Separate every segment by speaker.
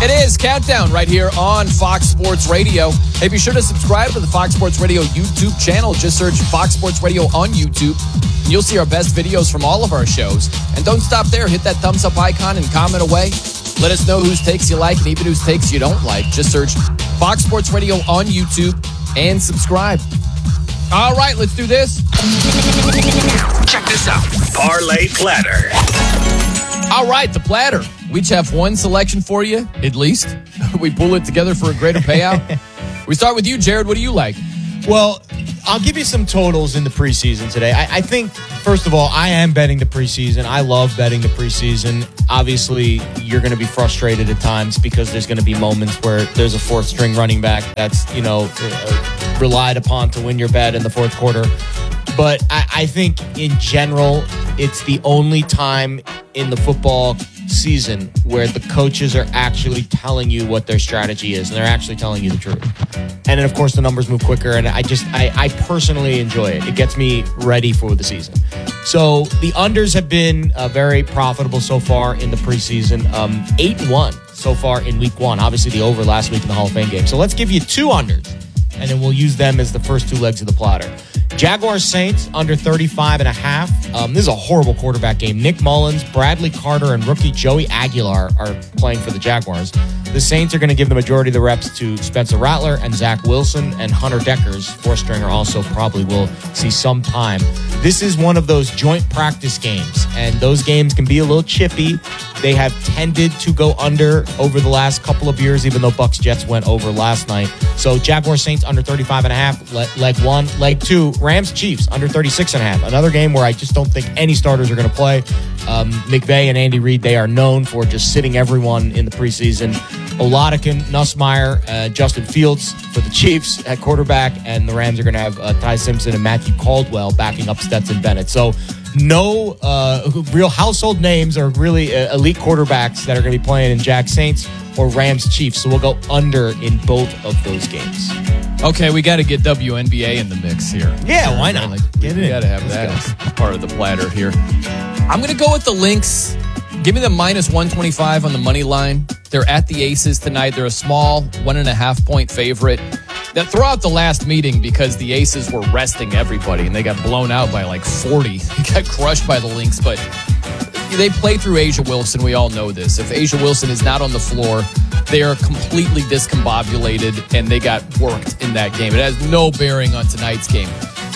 Speaker 1: It is Countdown right here on Fox Sports Radio. Hey, be sure to subscribe to the Fox Sports Radio YouTube channel. Just search Fox Sports Radio on YouTube, and you'll see our best videos from all of our shows. And don't stop there. Hit that thumbs up icon and comment away. Let us know whose takes you like and even whose takes you don't like. Just search Fox Sports Radio on YouTube and subscribe. All right, let's do this.
Speaker 2: Check this out. Parlay Platter.
Speaker 1: All right, the platter. We each have one selection for you, at least. We pull it together for a greater payout. We start with you, Jared. What do you like?
Speaker 3: Well, I'll give you some totals in the preseason today. I think, first of all, I am betting the preseason. I love betting the preseason. Obviously, you're going to be frustrated at times because there's going to be moments where there's a fourth-string running back that's, relied upon to win your bet in the fourth quarter. But I think, in general, it's the only time in the football season where the coaches are actually telling you what their strategy is, and they're actually telling you the truth. And then, of course, the numbers move quicker, and I personally enjoy it. It gets me ready for the season. So the unders have been very profitable so far in the preseason. 8-1 so far in week one. Obviously, the over last week in the Hall of Fame game. So let's give you two unders, and then we'll use them as the first two legs of the platter. Jaguars Saints under 35.5. This is a horrible quarterback game. Nick Mullins, Bradley Carter, and rookie Joey Aguilar are playing for the Jaguars. The Saints are going to give the majority of the reps to Spencer Rattler and Zach Wilson, and Hunter Deckers, four-stringer, also probably will see some time. This is one of those joint practice games, and those games can be a little chippy. They have tended to go under over the last couple of years, even though Bucs-Jets went over last night. So Jaguars Saints under 35.5, leg one. Leg two, Rams Chiefs under 36.5. Another game where I just don't think any starters are going to play. McVay and Andy Reid, they are known for just sitting everyone in the preseason. Oladipo, Nussmeier, Justin Fields for the Chiefs at quarterback, and the Rams are going to have Ty Simpson and Matthew Caldwell backing up Stetson Bennett. So no real household names or really elite quarterbacks that are going to be playing in Jag Saints or Rams Chiefs. So we'll go under in both of those games.
Speaker 1: Okay, we got to get WNBA in the mix here.
Speaker 3: Yeah, why not?
Speaker 1: Get it. We got to have that as part of the platter here. I'm going to go with the Lynx. Give me the minus 125 on the money line. They're at the Aces tonight. They're a small 1.5-point favorite. That throughout the last meeting, because the Aces were resting everybody and they got blown out by like 40. They got crushed by the Lynx, but they play through Asia Wilson. We all know this. If Asia Wilson is not on the floor, they are completely discombobulated, and they got worked in that game. It has no bearing on tonight's game.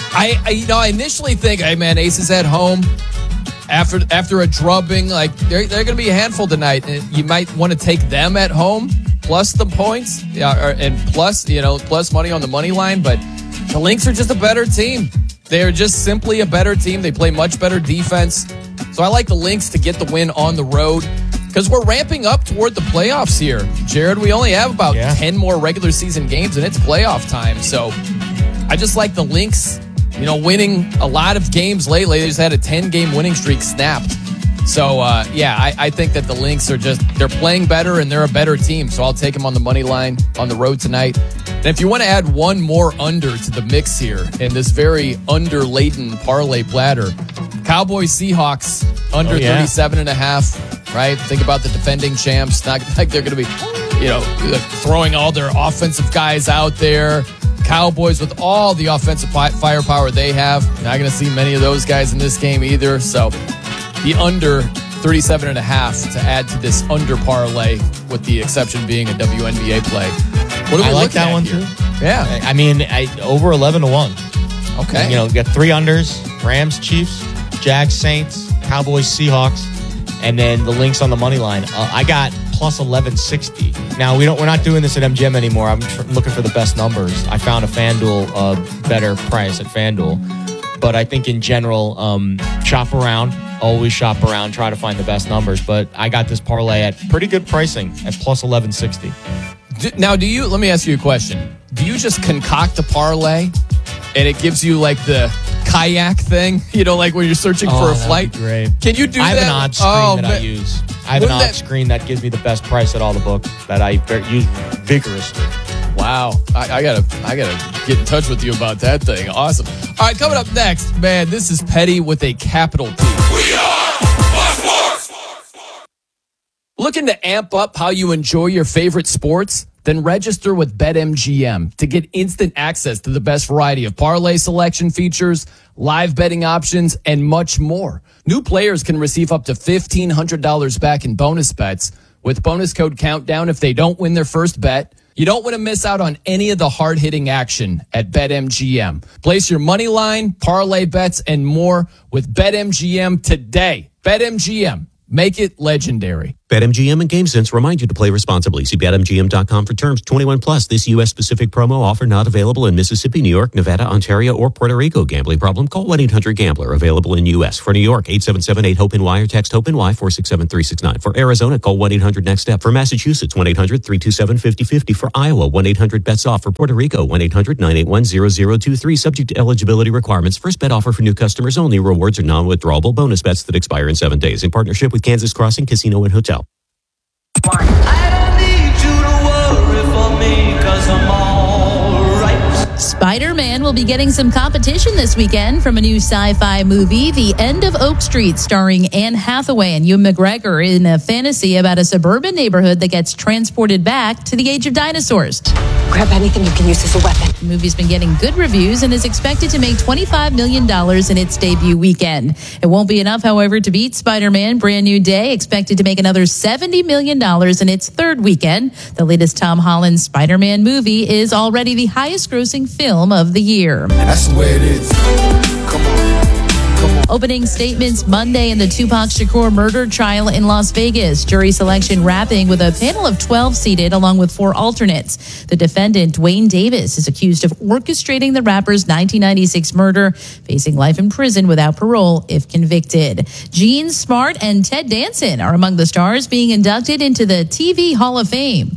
Speaker 1: I initially think, hey man, Aces at home. After a drubbing, like they're going to be a handful tonight. And you might want to take them at home plus the points, and plus money on the money line. But the Lynx are just a better team. They are just simply a better team. They play much better defense. So I like the Lynx to get the win on the road because we're ramping up toward the playoffs here, Jared. We only have about 10 more regular season games, and it's playoff time. So I just like the Lynx. Winning a lot of games lately. They just had a 10-game winning streak snapped. So, I think that the Lynx they're playing better and they're a better team. So I'll take them on the money line on the road tonight. And if you want to add one more under to the mix here in this very under-laden parlay platter, Cowboys Seahawks under 37.5, right? Think about the defending champs. Not like they're going to be, throwing all their offensive guys out there. Cowboys with all the offensive firepower they have. Not going to see many of those guys in this game either. So the under 37.5 to add to this under parlay, with the exception being a WNBA play. What do we
Speaker 3: like that one
Speaker 1: here?
Speaker 3: too.
Speaker 1: Yeah.
Speaker 3: I mean, over 11-1.
Speaker 1: Okay.
Speaker 3: You got three unders: Rams, Chiefs, Jags, Saints, Cowboys, Seahawks, and then the Lynx on the money line. I got plus 1160. Now we're not doing this at MGM anymore. I'm looking for the best numbers. I found a FanDuel better price at FanDuel, but I think in general, shop around. Always shop around. Try to find the best numbers. But I got this parlay at pretty good pricing at plus 1160.
Speaker 1: Now, let me ask you a question. Do you just concoct a parlay and it gives you like the kayak thing? Like when you're searching for a flight?
Speaker 3: Great.
Speaker 1: Can you do that?
Speaker 3: I have an odds screen that I use. I have an odds screen that gives me the best price at all the books that I use vigorously.
Speaker 1: Wow. I gotta get in touch with you about that thing. Awesome. All right, coming up next, man, this is Petty with a capital P.
Speaker 2: We are
Speaker 1: Looking to amp up how you enjoy your favorite sports? Then register with BetMGM to get instant access to the best variety of parlay selection features, live betting options, and much more. New players can receive up to $1,500 back in bonus bets with bonus code COUNTDOWN if they don't win their first bet. You don't want to miss out on any of the hard-hitting action at BetMGM. Place your money line, parlay bets, and more with BetMGM today. BetMGM. Make it legendary.
Speaker 4: BetMGM and GameSense remind you to play responsibly. See BetMGM.com for terms. 21 plus. This U.S.-specific promo offer not available in Mississippi, New York, Nevada, Ontario, or Puerto Rico. Gambling problem? Call 1-800-GAMBLER. Available in U.S. For New York, 877-8-HOPE-NY or text HOPE-NY 467-369. For Arizona, call 1-800-NEXT-STEP. For Massachusetts, 1-800-327-5050. For Iowa, 1-800-BETS-OFF. For Puerto Rico, 1-800-981-0023. Subject to eligibility requirements. First bet offer for new customers only. Rewards are non-withdrawable bonus bets that expire in 7 days. In partnership with Kansas Crossing Casino and Hotel.
Speaker 5: I don't need you to worry for me, 'cause I'm all right.
Speaker 6: Spider-Man will be getting some competition this weekend from a new sci-fi movie, The End of Oak Street, starring Anne Hathaway and Ewan McGregor in a fantasy about a suburban neighborhood that gets transported back to the age of dinosaurs.
Speaker 7: Grab anything you can use as a weapon.
Speaker 6: The movie's been getting good reviews and is expected to make $25 million in its debut weekend. It won't be enough, however, to beat Spider-Man Brand New Day, expected to make another $70 million in its third weekend. The latest Tom Holland Spider-Man movie is already the highest-grossing film of the year.
Speaker 8: That's the way it is. Come on.
Speaker 6: Opening statements Monday in the Tupac Shakur murder trial in Las Vegas. Jury selection wrapping with a panel of 12 seated along with 4 alternates. The defendant, Dwayne Davis, is accused of orchestrating the rapper's 1996 murder, facing life in prison without parole if convicted. Gene Smart and Ted Danson are among the stars being inducted into the TV Hall of Fame.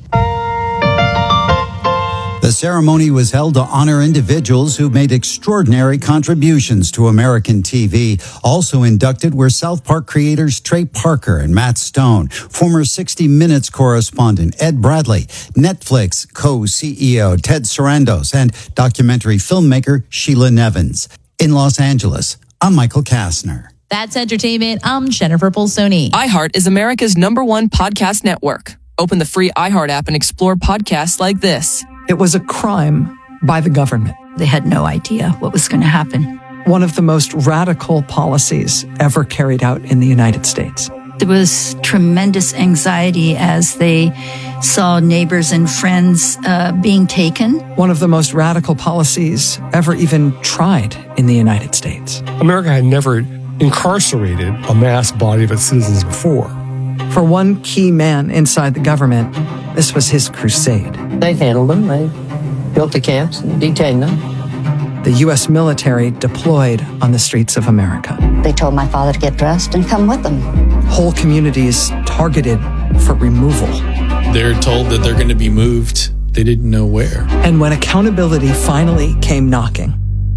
Speaker 9: The ceremony was held to honor individuals who made extraordinary contributions to American TV. Also inducted were South Park creators Trey Parker and Matt Stone, former 60 Minutes correspondent Ed Bradley, Netflix co-CEO Ted Sarandos, and documentary filmmaker Sheila Nevins. In Los Angeles, I'm Michael Kastner.
Speaker 6: That's entertainment. I'm Jennifer Polsoni.
Speaker 10: iHeart is America's #1 podcast network. Open the free iHeart app and explore podcasts like this.
Speaker 11: It was a crime by the government.
Speaker 7: They had no idea what was going to happen.
Speaker 11: One of the most radical policies ever carried out in the United States.
Speaker 7: There was tremendous anxiety as they saw neighbors and friends being taken.
Speaker 11: One of the most radical policies ever even tried in the United States.
Speaker 12: America had never incarcerated a mass body of its citizens before.
Speaker 11: For one key man inside the government, this was his crusade.
Speaker 13: They handled them. They built the camps and detained them.
Speaker 11: The U.S. military deployed on the streets of America.
Speaker 14: They told my father to get dressed and come with them.
Speaker 11: Whole communities targeted for removal.
Speaker 15: They're told that they're going to be moved. They didn't know where.
Speaker 11: And when accountability finally came knocking,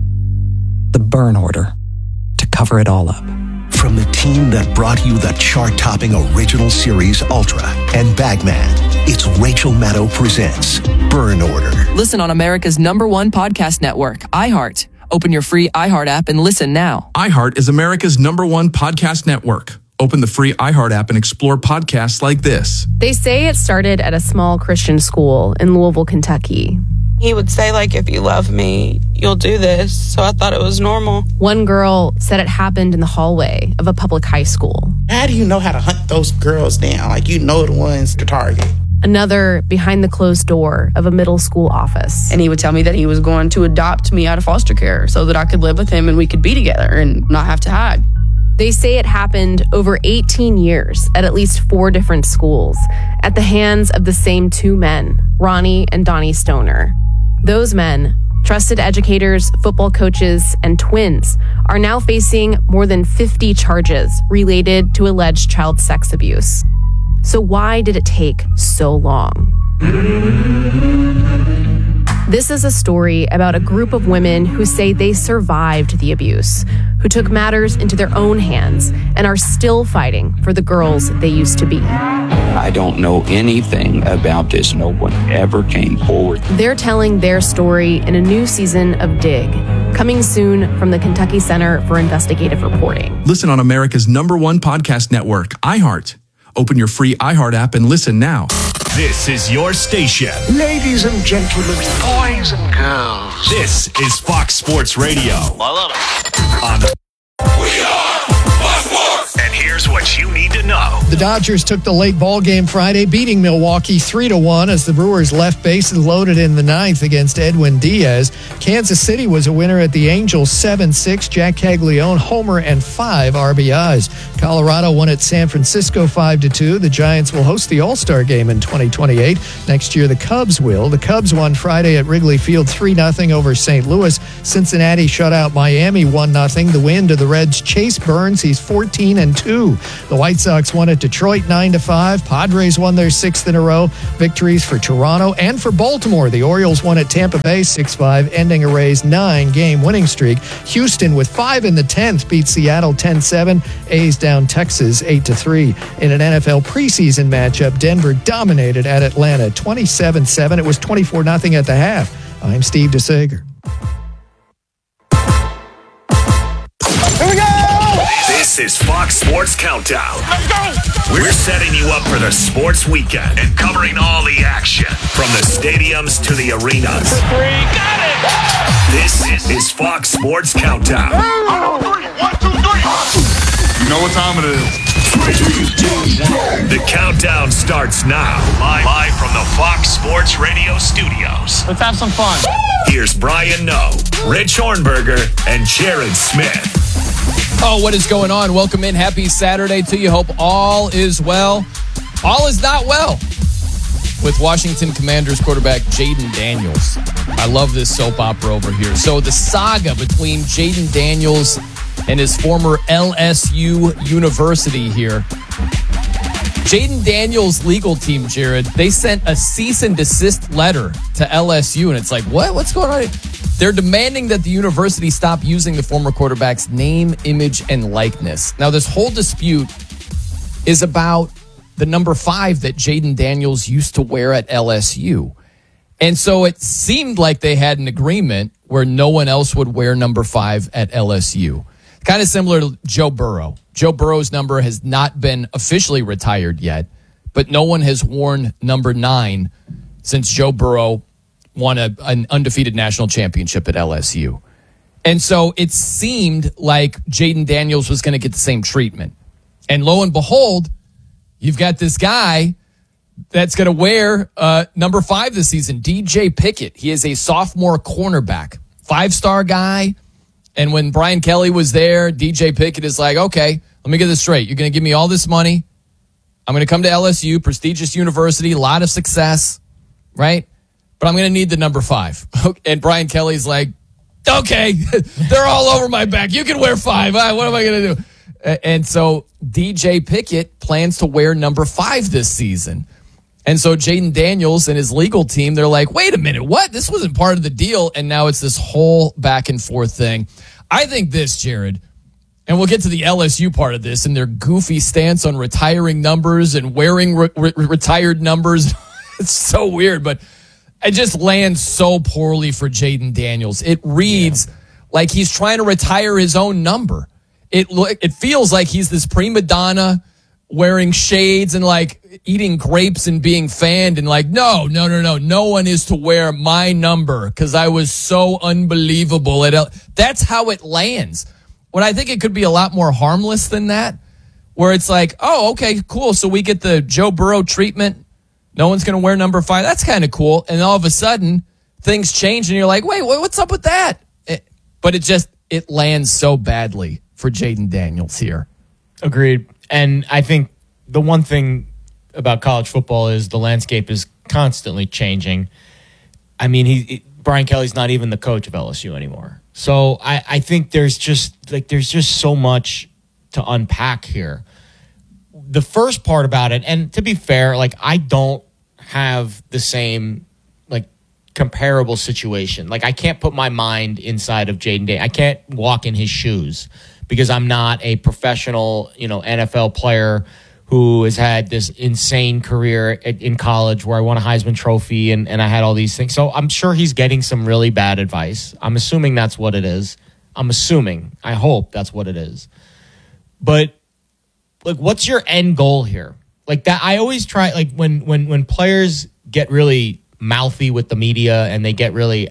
Speaker 11: the burn order to cover it all up.
Speaker 16: From the team that brought you the chart-topping original series Ultra and Bagman, it's Rachel Maddow presents Burn Order.
Speaker 10: Listen on America's #1 podcast network, iHeart. Open your free iHeart app and listen now.
Speaker 17: iHeart is America's #1 podcast network. Open the free iHeart app and explore podcasts like this.
Speaker 18: They say it started at a small Christian school in Louisville, Kentucky.
Speaker 19: He would say, like, if you love me, you'll do this. So I thought it was normal.
Speaker 18: One girl said it happened in the hallway of a public high school.
Speaker 20: How do you know how to hunt those girls down? Like, you know the ones to target.
Speaker 18: Another behind the closed door of a middle school office.
Speaker 19: And he would tell me that he was going to adopt me out of foster care so that I could live with him and we could be together and not have to hide.
Speaker 18: They say it happened over 18 years at least 4 different schools at the hands of the same 2 men, Ronnie and Donnie Stoner. Those men, trusted educators, football coaches, and twins, are now facing more than 50 charges related to alleged child sex abuse. So why did it take so long? This is a story about a group of women who say they survived the abuse, who took matters into their own hands and are still fighting for the girls they used to be.
Speaker 21: I don't know anything about this. No one ever came forward.
Speaker 18: They're telling their story in a new season of Dig, coming soon from the Kentucky Center for Investigative Reporting.
Speaker 17: Listen on America's #1 podcast network, iHeart. Open your free iHeart app and listen now.
Speaker 2: This is your station.
Speaker 16: Ladies and gentlemen, boys and girls.
Speaker 2: This is Fox Sports Radio.
Speaker 16: I love
Speaker 2: it. We are Fox Sports. And here's what you need to know.
Speaker 3: The Dodgers took the late ball game Friday, beating Milwaukee 3-1 as the Brewers left bases loaded in the ninth against Edwin Diaz. Kansas City was a winner at the Angels 7-6. Jack Caglione, homer, and 5 RBIs. Colorado won at San Francisco 5-2. The Giants will host the All-Star Game in 2028. Next year, the Cubs will. The Cubs won Friday at Wrigley Field 3-0 over St. Louis. Cincinnati shut out Miami 1-0. The win to the Reds' Chase Burns. He's 14-2. The White Sox won at Detroit 9-5. Padres won their 6th in a row. Victories for Toronto and for Baltimore. The Orioles won at Tampa Bay 6-5, ending a Rays 9-game winning streak. Houston, with 5 in the 10th, beat Seattle 10-7. A's down Texas 8-3. In an NFL preseason matchup, Denver dominated at Atlanta 27-7. It was 24-0 at the half. I'm Steve DeSager.
Speaker 2: Here we go! This is Fox Sports Countdown. Let's go! We're setting you up for the sports weekend and covering all the action from the stadiums to the arenas.
Speaker 5: For 3, got it!
Speaker 2: This is Fox Sports Countdown.
Speaker 5: 1, 2, 3.
Speaker 2: You know what time it is. 3, 2, 1. The countdown starts now. Live from the Fox Sports Radio studios.
Speaker 5: Let's have some fun.
Speaker 2: Here's Brian Noe, Rich Hornberger, and Jared Smith.
Speaker 1: Oh, what is going on? Welcome in. Happy Saturday to you. Hope all is well. All is not well with Washington Commanders quarterback Jayden Daniels. I love this soap opera over here. So the saga between Jayden Daniels and his former LSU University here. Jayden Daniels' legal team, Jared, they sent a cease and desist letter to LSU, and it's like, what? What's going on? They're demanding that the university stop using the former quarterback's name, image, and likeness. Now, this whole dispute is about the number 5 that Jayden Daniels used to wear at LSU. And so it seemed like they had an agreement where no one else would wear number 5 at LSU. Kind of similar to Joe Burrow. Joe Burrow's number has not been officially retired yet, but no one has worn number 9 since Joe Burrow won an undefeated national championship at LSU. And so it seemed like Jayden Daniels was going to get the same treatment. And lo and behold, you've got this guy that's going to wear number 5 this season, DJ Pickett. He is a sophomore cornerback, 5-star guy. And when Brian Kelly was there, DJ Pickett is like, okay, let me get this straight. You're going to give me all this money. I'm going to come to LSU, prestigious university, a lot of success, right? But I'm going to need the number 5. And Brian Kelly's like, okay, they're all over my back. You can wear 5. What am I going to do? And so DJ Pickett plans to wear number 5 this season. And so Jayden Daniels and his legal team, they're like, wait a minute, what? This wasn't part of the deal. And now it's this whole back and forth thing. I think this, Jared, and we'll get to the LSU part of this and their goofy stance on retiring numbers and wearing retired numbers. It's so weird, but it just lands so poorly for Jayden Daniels. It reads like he's trying to retire his own number. It feels like he's this prima donna wearing shades and like eating grapes and being fanned and like, no one is to wear my number because I was so unbelievable. That's how it lands. When I think it could be a lot more harmless than that, where it's like, oh, okay, cool. So we get the Joe Burrow treatment. No one's going to wear number 5. That's kind of cool. And all of a sudden, things change and you're like, wait, what's up with that? But it lands so badly for Jayden Daniels here.
Speaker 22: Agreed. And I think the one thing about college football is the landscape is constantly changing. I mean, Brian Kelly's not even the coach of LSU anymore. So I think there's just so much to unpack here. The first part about it, and to be fair, like I don't have the same like comparable situation. Like I can't put my mind inside of Jayden Daniels. I can't walk in his shoes because I'm not a professional, NFL player who has had this insane career in college where I won a Heisman Trophy and I had all these things. So I'm sure he's getting some really bad advice. I'm assuming that's what it is. I hope that's what it is. But like, what's your end goal here? Like that, I always try, like when players get really mouthy with the media and they get really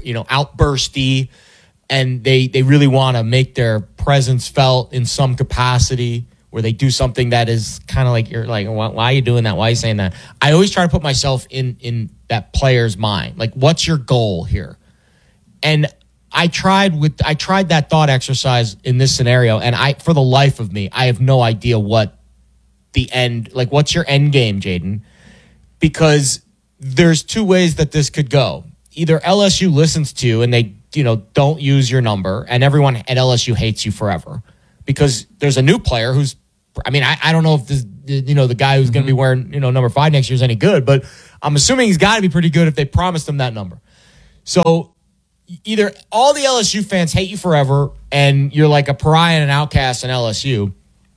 Speaker 22: outbursty, and they really want to make their presence felt in some capacity, where they do something that is kind of like, you're like, why are you doing that? Why are you saying that? I always try to put myself in that player's mind. Like, what's your goal here? And I tried that thought exercise in this scenario, and for the life of me, I have no idea what the end, like, what's your end game, Jaden? Because there's two ways that this could go. Either LSU listens to you and they, don't use your number, and everyone at LSU hates you forever because there's a new player who's, I don't know if this, the guy who's going to be wearing, number 5 next year is any good, but I'm assuming he's got to be pretty good if they promised him that number. So either all the LSU fans hate you forever and you're like a pariah and an outcast in LSU,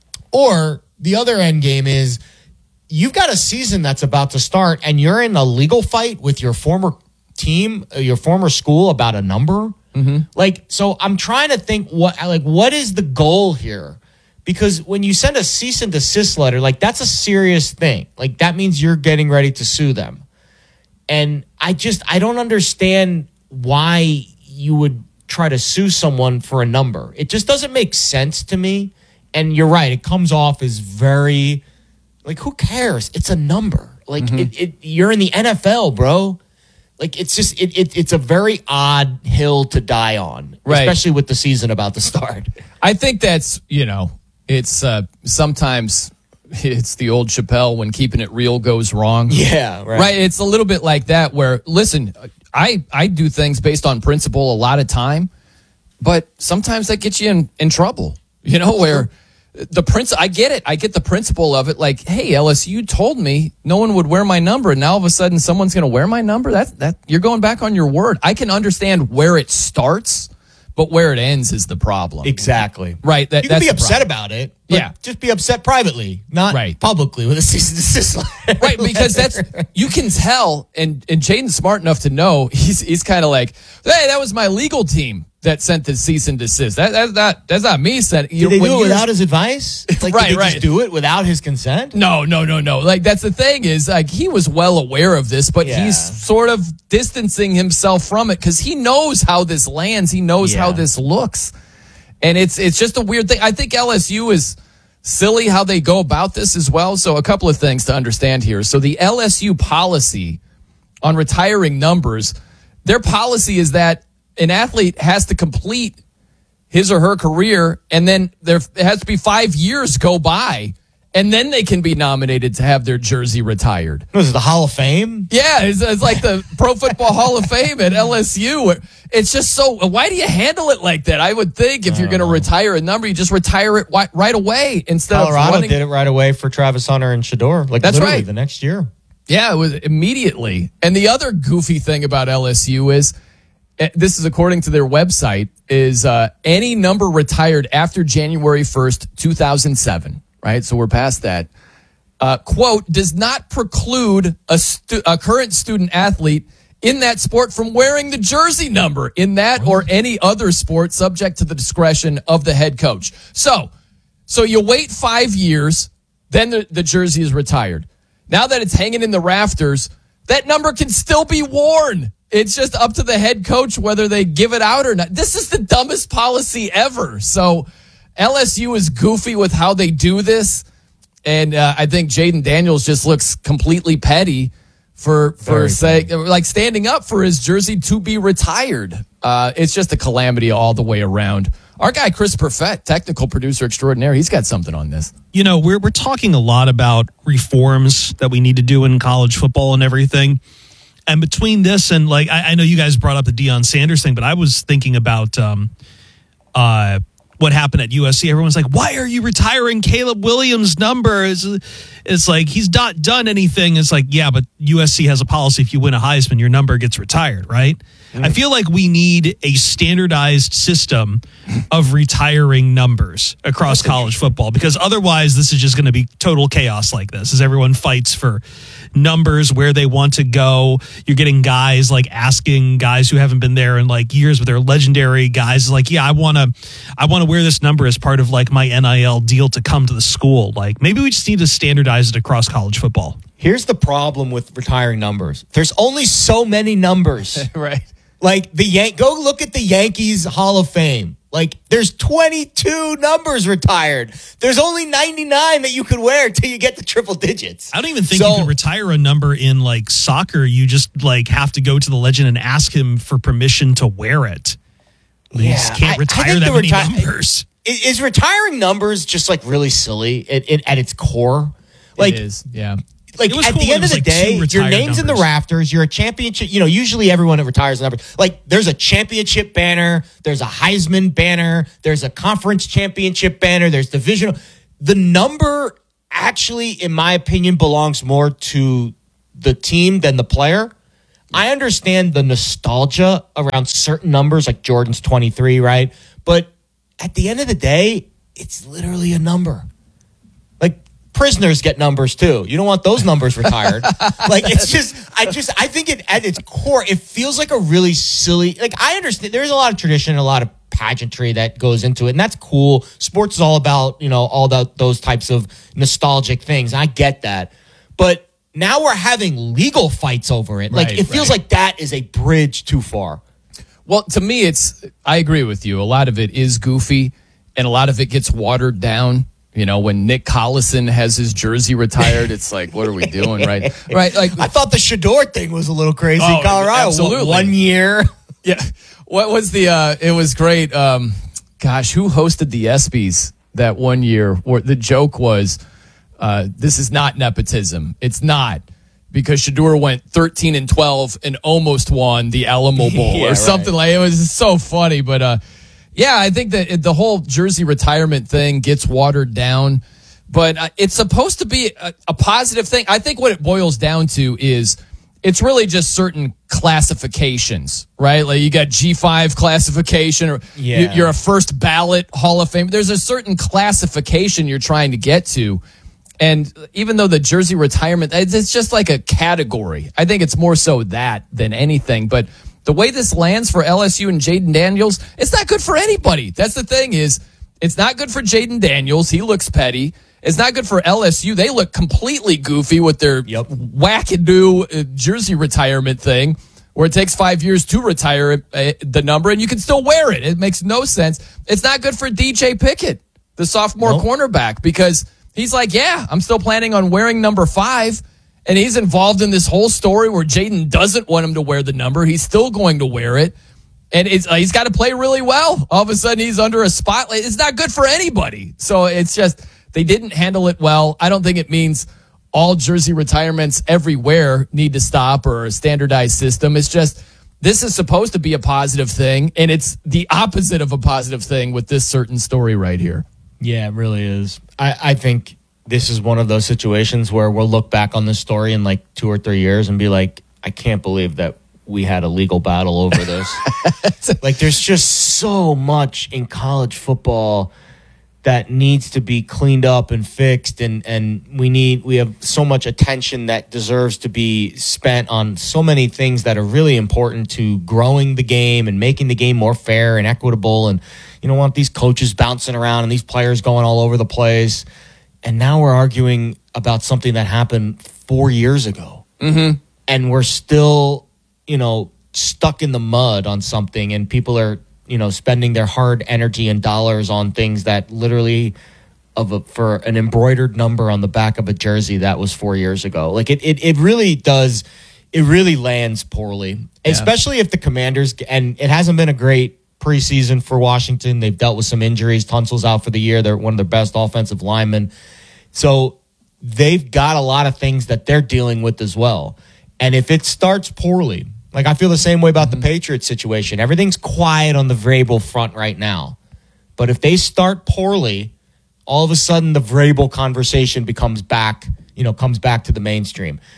Speaker 22: or the other end game is you've got a season that's about to start and you're in a legal fight with your former team, your former school about a number. So I'm trying to think what is the goal here? Because when you send a cease and desist letter, like, that's a serious thing. Like, that means you're getting ready to sue them. And I don't understand why you would try to sue someone for a number. It just doesn't make sense to me. And you're right, it comes off as very, like, who cares? It's a number. Like, you're in the NFL, bro. Like, it's just, it's a very odd hill to die on, especially with the season about to start.
Speaker 1: I think that's, it's sometimes it's the old Chappelle, when keeping it real goes wrong.
Speaker 22: Yeah,
Speaker 1: right. It's a little bit like that, where, listen, I do things based on principle a lot of time, but sometimes that gets you in trouble, where I get it. I get the principle of it. Like, hey, LSU, you told me no one would wear my number, and now all of a sudden someone's going to wear my number. That you're going back on your word. I can understand where it starts, but where it ends is the problem.
Speaker 22: Exactly.
Speaker 1: Right.
Speaker 22: You can be upset about it. But just be upset privately, not publicly with a cease and desist letter.
Speaker 1: Right, because you can tell, and Jaden's smart enough to know, he's kind of like, hey, that was my legal team that sent the cease and desist. That's not me.
Speaker 22: Did they do it without his advice? Like, did they just do it without his consent?
Speaker 1: No. Like, that's the thing, is, like, he was well aware of this, but he's sort of distancing himself from it because he knows how this lands. He knows how this looks. And it's just a weird thing. I think LSU is silly how they go about this as well. So a couple of things to understand here. So the LSU policy on retiring numbers, their policy is that an athlete has to complete his or her career, and then it has to be 5 years go by, and then they can be nominated to have their jersey retired.
Speaker 22: Was it the Hall of Fame?
Speaker 1: Yeah, it's like the Pro Football Hall of Fame at LSU. It's just so, why do you handle it like that? I would think if you're going to retire a number, you just retire it right away instead
Speaker 22: Colorado
Speaker 1: of
Speaker 22: did it right away for Travis Hunter and Shedeur. Like,
Speaker 1: that's
Speaker 22: literally
Speaker 1: right.
Speaker 22: The next year.
Speaker 1: Yeah, it was immediately. And the other goofy thing about LSU is, this is according to their website, is any number retired after January 1st, 2007, right? So we're past that. Quote, does not preclude a current student athlete in that sport from wearing the jersey number in that or any other sport, subject to the discretion of the head coach. So you wait 5 years, then the jersey is retired. Now that it's hanging in the rafters, that number can still be worn. It's just up to the head coach whether they give it out or not. This is the dumbest policy ever. So LSU is goofy with how they do this. And I think Jaden Daniels just looks completely petty for saying, like, standing up for his jersey to be retired. It's just a calamity all the way around. Our guy, Chris Perfett, technical producer extraordinaire, he's got something on this.
Speaker 4: We're talking a lot about reforms that we need to do in college football and everything. And between this and, like, I know you guys brought up the Deion Sanders thing, but I was thinking about what happened at USC. Everyone's like, why are you retiring Caleb Williams' number? It's like, he's not done anything. It's like, yeah, but USC has a policy. If you win a Heisman, your number gets retired, right? I feel like we need a standardized system of retiring numbers across college football, because otherwise this is just going to be total chaos like this as everyone fights for numbers, where they want to go. You're getting guys like asking guys who haven't been there in like years, but they're legendary guys like, yeah, I want to wear this number as part of like my NIL deal to come to the school. Like, maybe we just need to standardize it across college football.
Speaker 22: Here's the problem with retiring numbers. There's only so many numbers.
Speaker 1: Right.
Speaker 22: Like go look at the Yankees Hall of Fame. Like, there's 22 numbers retired. There's only 99 that you could wear until you get to triple digits.
Speaker 4: I don't even think you can retire a number in like soccer. You just like have to go to the legend and ask him for permission to wear it. You just can't retire that many numbers.
Speaker 22: Is retiring numbers just like really silly at its core? Like,
Speaker 1: it is, yeah.
Speaker 22: Like, at the end of the day, your name's in the rafters. You're a championship. Usually everyone that retires numbers. Like, there's a championship banner. There's a Heisman banner. There's a conference championship banner. There's divisional. The number actually, in my opinion, belongs more to the team than the player. I understand the nostalgia around certain numbers, like Jordan's 23, right? But at the end of the day, it's literally a number. Like, prisoners get numbers too. You don't want those numbers retired. Like, it's just, I think at its core, it feels like a really silly, like, I understand there's a lot of tradition, a lot of pageantry that goes into it, and that's cool. Sports is all about, all those types of nostalgic things. I get that. But now we're having legal fights over it. Like, it feels like that is a bridge too far.
Speaker 1: Well, to me, I agree with you. A lot of it is goofy, and a lot of it gets watered down. When Nick Collison has his jersey retired, it's like, what are we doing, right? Right. Like,
Speaker 22: I thought the Shador thing was a little crazy in Colorado.
Speaker 1: Absolutely.
Speaker 22: 1 year.
Speaker 1: Yeah. What was it was great. Gosh, who hosted the ESPYs that 1 year where the joke was, this is not nepotism. It's not. Because Shador went 13-12 and almost won the Alamo Bowl or something like it. Was so funny, but yeah, I think that the whole jersey retirement thing gets watered down, but it's supposed to be a positive thing. I think what it boils down to is it's really just certain classifications, right? Like, you got G5 classification, or you're a first ballot Hall of Fame. There's a certain classification you're trying to get to. And even though the jersey retirement, it's just like a category. I think it's more so that than anything. But the way this lands for LSU and Jaden Daniels, it's not good for anybody. That's the thing is, it's not good for Jaden Daniels. He looks petty. It's not good for LSU. They look completely goofy with their wackadoo jersey retirement thing, where it takes 5 years to retire the number, and you can still wear it. It makes no sense. It's not good for DJ Pickett, the sophomore cornerback, because he's like, yeah, I'm still planning on wearing number 5. And he's involved in this whole story where Jaden doesn't want him to wear the number. He's still going to wear it. And he's got to play really well. All of a sudden, he's under a spotlight. It's not good for anybody. So it's just, they didn't handle it well. I don't think it means all jersey retirements everywhere need to stop or a standardized system. It's just, this is supposed to be a positive thing. And it's the opposite of a positive thing with this certain story right here.
Speaker 22: Yeah, it really is. I think this is one of those situations where we'll look back on this story in like 2 or 3 years and be like, I can't believe that we had a legal battle over this. Like, there's just so much in college football that needs to be cleaned up and fixed, and we have so much attention that deserves to be spent on so many things that are really important to growing the game and making the game more fair and equitable. And you don't want these coaches bouncing around and these players going all over the place. And now we're arguing about something that happened 4 years ago.
Speaker 1: Mm-hmm.
Speaker 22: And we're still, stuck in the mud on something, and people are, spending their hard energy and dollars on things that literally for an embroidered number on the back of a jersey that was 4 years ago. Like, it really does, it really lands poorly, especially if the Commanders, and it hasn't been a great preseason for Washington. They've dealt with some injuries. Tunsil's out for the year. They're one of their best offensive linemen. So they've got a lot of things that they're dealing with as well. And if it starts poorly, like, I feel the same way about the Patriots situation. Everything's quiet on the Vrabel front right now. But if they start poorly, all of a sudden the Vrabel conversation comes back to the mainstream.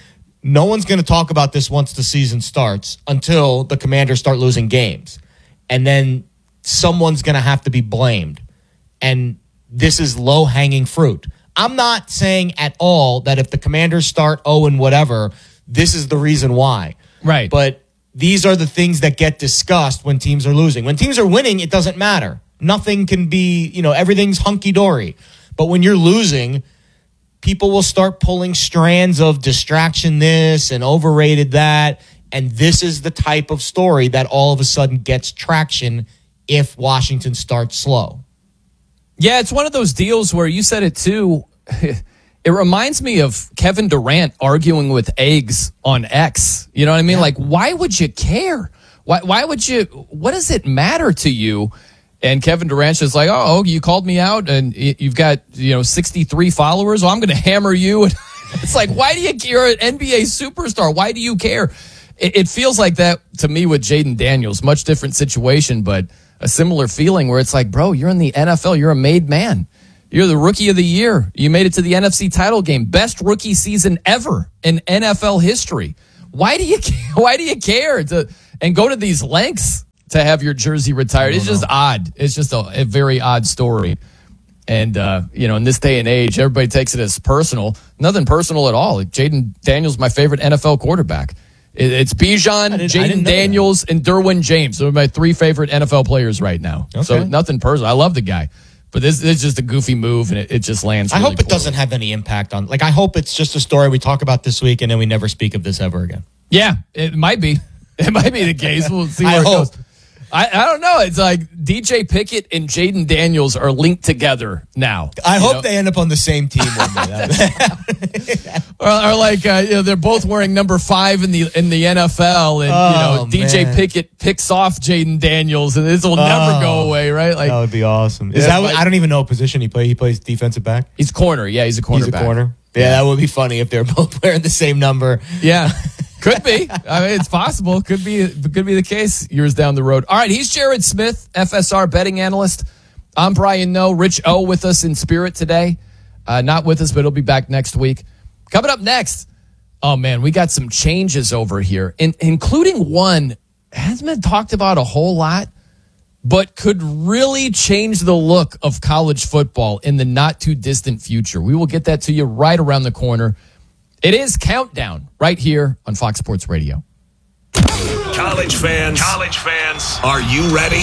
Speaker 22: no one's going to talk about this once the season starts until the Commanders start losing games. And then someone's going to have to be blamed. And this is low-hanging fruit. I'm not saying at all that if the Commanders start 0 and whatever, this is the reason why.
Speaker 1: Right.
Speaker 22: But these are the things that get discussed when teams are losing. When teams are winning, it doesn't matter. Nothing can be, everything's hunky-dory. But when you're losing, people will start pulling strands of distraction this and overrated that. And this is the type of story that all of a sudden gets traction if Washington starts slow.
Speaker 1: Yeah, it's one of those deals where you said it too. It reminds me of Kevin Durant arguing with Eggs on X. You know what I mean? Yeah. Like, why would you care? Why would you? What does it matter to you? And Kevin Durant's just like, oh, you called me out and you've got 63 followers. Well, I'm going to hammer you. It's like, why do you care? You're an NBA superstar. Why do you care? It feels like that to me with Jaden Daniels. Much different situation, but a similar feeling where it's like, bro, you're in the NFL. You're a made man. You're the rookie of the year. You made it to the NFC title game. Best rookie season ever in NFL history. Why do you care and go to these lengths to have your jersey retired? It's just odd. It's just a very odd story. And, in this day and age, everybody takes it as personal. Nothing personal at all. Jaden Daniels, my favorite NFL quarterback. It's Bijan, Jaden Daniels, and Derwin James. Those are my 3 favorite NFL players right now. Okay. So nothing personal. I love the guy. But this is just a goofy move, and it just lands really
Speaker 22: I hope it doesn't have any impact on... I hope it's just a story we talk about this week, and then we never speak of this ever again.
Speaker 1: Yeah, it might be. It might be the case. We'll see where it goes. I don't know. It's like DJ Pickett and Jaden Daniels are linked together now.
Speaker 22: I hope they end up on the same team one day.
Speaker 1: or like they're both wearing number 5 in the NFL, and DJ Pickett picks off Jaden Daniels, and this will never go away, right? Like
Speaker 22: that would be awesome. I don't even know what position he plays. He plays defensive back.
Speaker 1: He's corner. Yeah, he's a cornerback.
Speaker 22: He's a corner. Yeah, that would be funny if they're both wearing the same number.
Speaker 1: Yeah. Could be. I mean, it's possible. Could be the case years down the road. All right, he's Jared Smith, FSR betting analyst. I'm Brian Noe. Rich O with us in spirit today. Not with us, but he'll be back next week. Coming up next, oh man, we got some changes over here, including one hasn't been talked about a whole lot, but could really change the look of college football in the not too distant future. We will get that to you right around the corner. It is Countdown right here on Fox Sports Radio.
Speaker 2: College fans, are you ready?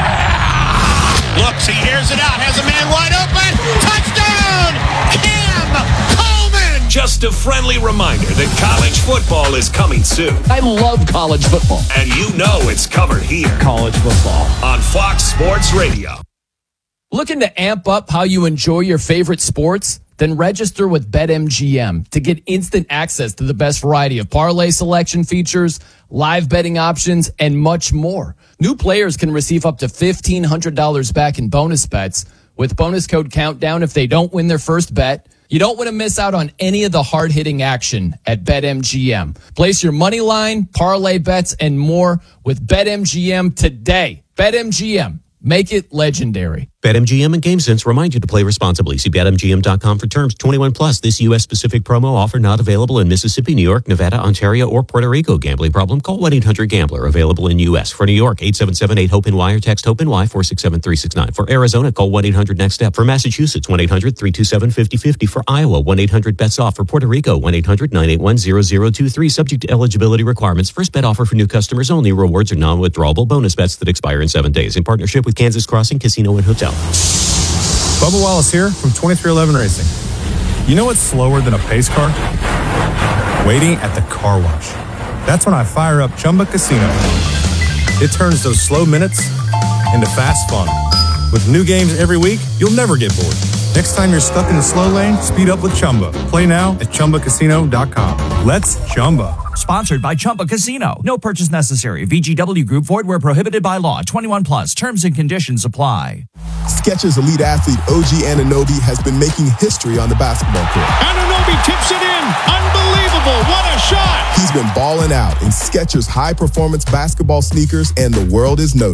Speaker 8: Yeah! Looks, he airs it out, has a man wide open. Touchdown! Cam Coleman!
Speaker 2: Just a friendly reminder that college football is coming soon.
Speaker 9: I love college football.
Speaker 2: And you know it's covered here.
Speaker 9: College football.
Speaker 2: On Fox Sports Radio.
Speaker 1: Looking to amp up how you enjoy your favorite sports? Then register with BetMGM to get instant access to the best variety of parlay selection features, live betting options, and much more. New players can receive up to $1,500 back in bonus bets with bonus code Countdown if they don't win their first bet. You don't want to miss out on any of the hard-hitting action at BetMGM. Place your money line, parlay bets, and more with BetMGM today. BetMGM. Make it legendary.
Speaker 23: BetMGM and GameSense remind you to play responsibly. See BetMGM.com for terms. 21 plus. This U.S.-specific promo offer not available in Mississippi, New York, Nevada, Ontario, or Puerto Rico. Gambling problem? Call 1-800-GAMBLER. Available in U.S. For New York, 877-8-HOPE-NY or text HOPE-NY 467-369. For Arizona, call 1-800-NEXT-STEP. For Massachusetts, 1-800-327-5050. For Iowa, 1-800-BETS-OFF. For Puerto Rico, 1-800-981-0023. Subject to eligibility requirements. First bet offer for new customers only. Rewards are non-withdrawable bonus bets that expire in 7 days. In partnership with Kansas Crossing Casino and Hotel.
Speaker 24: Bubba Wallace here from 2311 Racing. You know what's slower than a pace car? Waiting at the car wash. That's when I fire up Chumba Casino. It turns those slow minutes into fast fun. With new games every week, you'll never get bored. Next time you're stuck in the slow lane, speed up with Chumba. Play now at ChumbaCasino.com. Let's Chumba.
Speaker 25: Sponsored by Chumba Casino. No purchase necessary. VGW Group. Void where prohibited by law. 21 plus. Terms and conditions apply.
Speaker 26: Skechers elite athlete OG Anunoby has been making history on the basketball court.
Speaker 8: Anunoby tips it in. Unbelievable. What a shot.
Speaker 26: He's been balling out in Skechers high-performance basketball sneakers, and the world is noticed.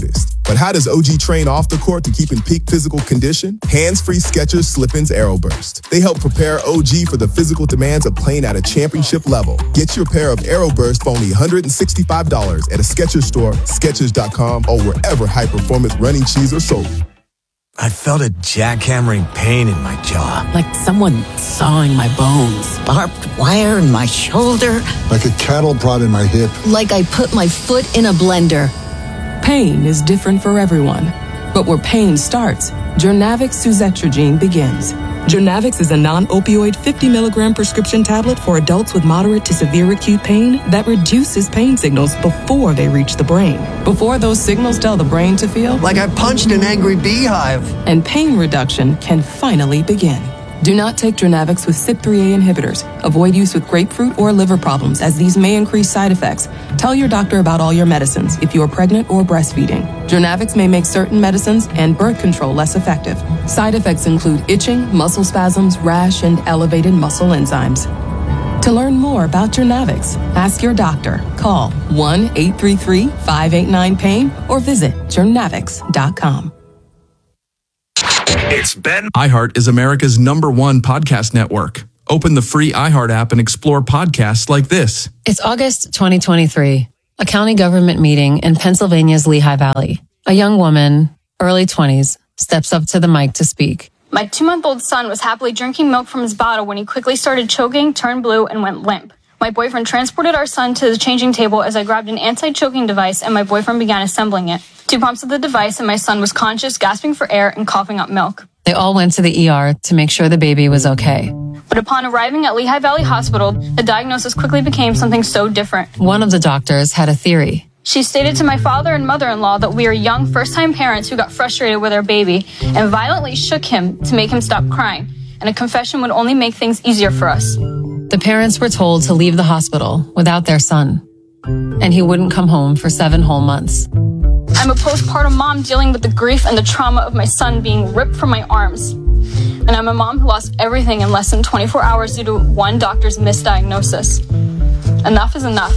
Speaker 26: But how does OG train off the court to keep in peak physical condition? Hands-free Skechers Slip-ins Aeroburst. They help prepare OG for the physical demands of playing at a championship level. Get your pair of Aeroburst for only $165 at a Skechers store, Skechers.com, or wherever high-performance running shoes are sold.
Speaker 6: I felt a jackhammering pain in my jaw.
Speaker 7: Like someone sawing my bones.
Speaker 12: Barbed wire in my shoulder.
Speaker 13: Like a cattle prod in my hip.
Speaker 12: Like I put my foot in a blender.
Speaker 10: Pain is different for everyone. But where pain starts, Jurnavix suzetrigine begins. Jurnavix is a non-opioid 50 milligram prescription tablet for adults with moderate to severe acute pain that reduces pain signals before they reach the brain. Before those signals tell the brain to feel
Speaker 6: like I punched an angry beehive.
Speaker 10: And pain reduction can finally begin. Do not take Jurnavix with CYP3A inhibitors. Avoid use with grapefruit or liver problems, as these may increase side effects. Tell your doctor about all your medicines if you are pregnant or breastfeeding. Jurnavix may make certain medicines and birth control less effective. Side effects include itching, muscle spasms, rash, and elevated muscle enzymes. To learn more about Jurnavix, ask your doctor. Call 1-833-589-PAIN or visit Jurnavix.com.
Speaker 2: It's Ben.
Speaker 17: iHeart is America's #1 podcast network. Open the free iHeart app and explore podcasts like this.
Speaker 14: It's August 2023, a county government meeting in Pennsylvania's Lehigh Valley. A young woman, early 20s, steps up to the mic to speak.
Speaker 15: My 2-month-old son was happily drinking milk from his bottle when he quickly started choking, turned blue, and went limp. My boyfriend transported our son to the changing table as I grabbed an anti-choking device and my boyfriend began assembling it. 2 pumps of the device and my son was conscious, gasping for air, and coughing up milk.
Speaker 14: They all went to the ER to make sure the baby was okay.
Speaker 15: But upon arriving at Lehigh Valley Hospital, the diagnosis quickly became something so different.
Speaker 14: One of the doctors had a theory.
Speaker 15: She stated to my father and mother-in-law that we are young first-time parents who got frustrated with our baby and violently shook him to make him stop crying, and a confession would only make things easier for us.
Speaker 14: The parents were told to leave the hospital without their son, and he wouldn't come home for 7 whole months.
Speaker 15: I'm a postpartum mom dealing with the grief and the trauma of my son being ripped from my arms. And I'm a mom who lost everything in less than 24 hours due to one doctor's misdiagnosis. Enough is enough.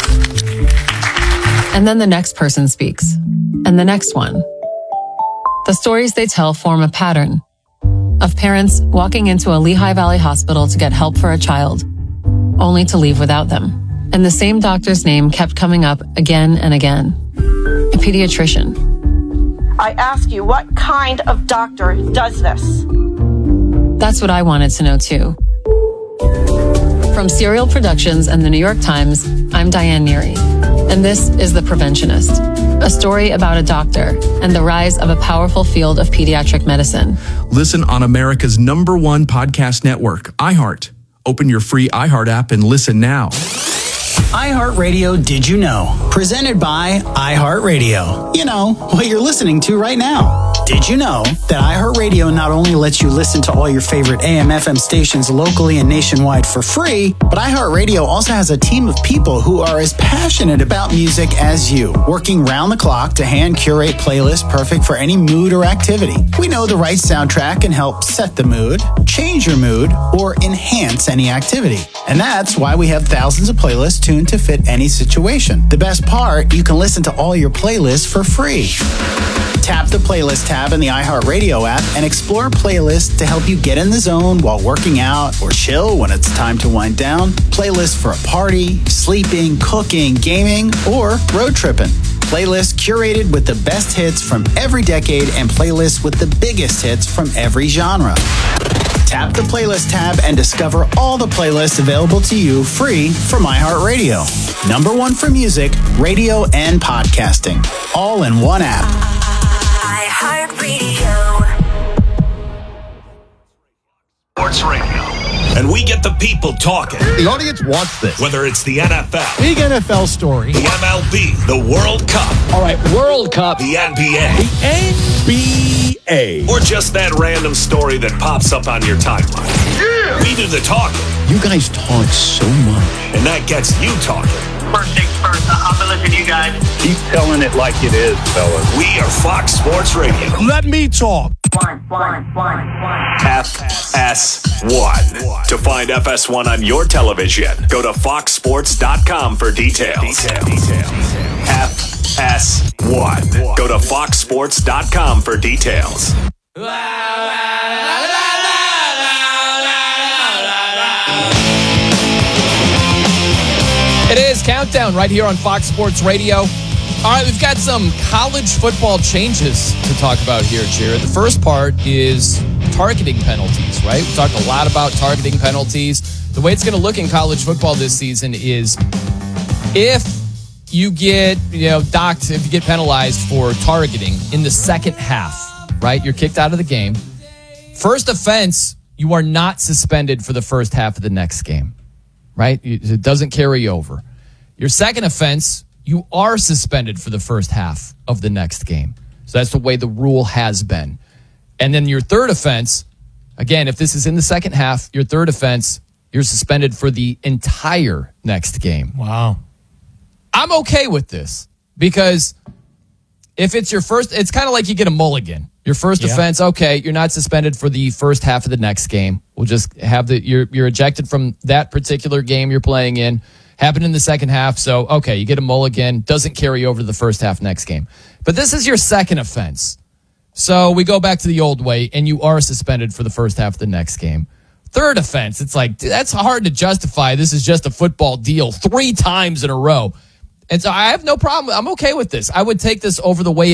Speaker 14: And then the next person speaks, and the next one. The stories they tell form a pattern of parents walking into a Lehigh Valley hospital to get help for a child, only to leave without them. And the same doctor's name kept coming up again and again. A pediatrician.
Speaker 27: I ask you, what kind of doctor does this?
Speaker 14: That's what I wanted to know too. From Serial Productions and the New York Times, I'm Diane Neary, and this is The Preventionist, a story about a doctor and the rise of a powerful field of pediatric medicine.
Speaker 17: Listen on America's #1 podcast network, iHeart. Open your free iHeart app and listen now.
Speaker 28: iHeartRadio Did You Know? Presented by iHeartRadio. You know, what you're listening to right now. Did you know that iHeartRadio not only lets you listen to all your favorite AM/FM stations locally and nationwide for free, but iHeartRadio also has a team of people who are as passionate about music as you, working round the clock to hand curate playlists perfect for any mood or activity. We know the right soundtrack can help set the mood, change your mood, or enhance any activity. And that's why we have thousands of playlists tuned to fit any situation. The best part, you can listen to all your playlists for free. Tap the playlist tab in the iHeartRadio app and explore playlists to help you get in the zone while working out or chill when it's time to wind down. Playlists for a party, sleeping, cooking, gaming, or road tripping. Playlists curated with the best hits from every decade and playlists with the biggest hits from every genre. Tap the playlist tab and discover all the playlists available to you free from iHeartRadio. #1 for music, radio, and podcasting. All in one app.
Speaker 2: iHeartRadio. Sports Radio. And we get the people talking.
Speaker 29: The audience wants this.
Speaker 2: Whether it's the NFL,
Speaker 29: big NFL story,
Speaker 2: the MLB, the World Cup.
Speaker 9: All right, World Cup.
Speaker 2: The NBA.
Speaker 29: The NBA.
Speaker 2: Or just that random story that pops up on your timeline. Yeah! We do the talking.
Speaker 29: You guys talk so much.
Speaker 2: And that gets you talking.
Speaker 30: First things first, I'm going to listen to you guys.
Speaker 29: Keep telling it like it is, fellas.
Speaker 2: We are Fox Sports Radio.
Speaker 29: Let me talk.
Speaker 2: FS1. To find FS1 on your television, go to foxsports.com for details. FS1. S1. Go to foxsports.com for details.
Speaker 1: It is Countdown right here on Fox Sports Radio. All right, we've got some college football changes to talk about here, Jared. The first part is targeting penalties, right? We talked a lot about targeting penalties. The way it's going to look in college football this season is if you get, docked, if you get penalized for targeting in the second half, right? You're kicked out of the game. First offense, you are not suspended for the first half of the next game, right? It doesn't carry over. Your second offense, you are suspended for the first half of the next game. So that's the way the rule has been. And then your third offense, again, if this is in the second half, your third offense, you're suspended for the entire next game.
Speaker 3: Wow.
Speaker 1: I'm okay with this because if it's your first, it's kind of like you get a mulligan. Your first offense, okay, you're not suspended for the first half of the next game. We'll just have you're ejected from that particular game you're playing in. Happened in the second half, so okay, you get a mulligan. Doesn't carry over to the first half next game. But this is your second offense. So we go back to the old way, and you are suspended for the first half of the next game. Third offense, it's like, dude, that's hard to justify. This is just a football deal 3 times in a row. And so I have no problem. I'm okay with this. I would take this over the way